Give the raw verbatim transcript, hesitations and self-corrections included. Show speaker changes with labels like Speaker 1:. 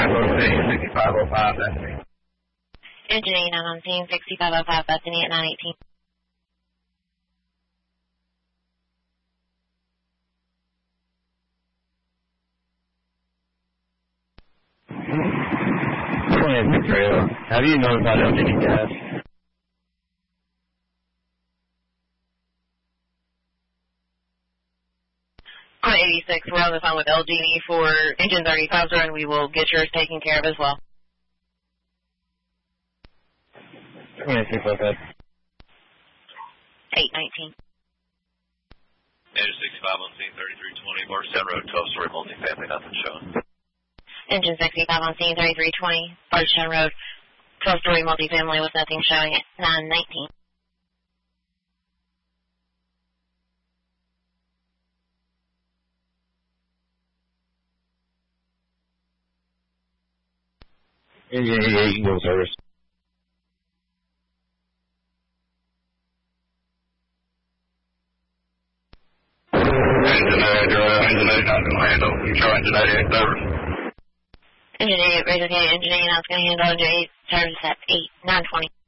Speaker 1: sixty-five oh five, that's me.
Speaker 2: Engine eighty-nine on scene, sixty-five oh five, Bethany at nine eighteen.
Speaker 1: twentieth Trail. Have you notified L G D gas?
Speaker 2: On eighty-six, we're on the phone with L G D for engine thirty-five, sir, and we will get yours taken care of as well.
Speaker 1: twenty-six, okay.
Speaker 2: eight nineteen.
Speaker 3: Engine sixty-five on scene, thirty-three twenty, Bardstown Road, twelve-story multifamily, nothing showing.
Speaker 2: Engine sixty-five on scene, thirty-three twenty, Bardstown Road, twelve-story multifamily with nothing showing at nine nineteen.
Speaker 1: Engine eighty-eight, Eagle service. Engine eighty-eight, engine eighty-nine can handle. Control engine eighty-eight service.
Speaker 2: Engine eighty-eight, Razor K, engine eighty-nine is going to handle engine eight service at eight nine twenty.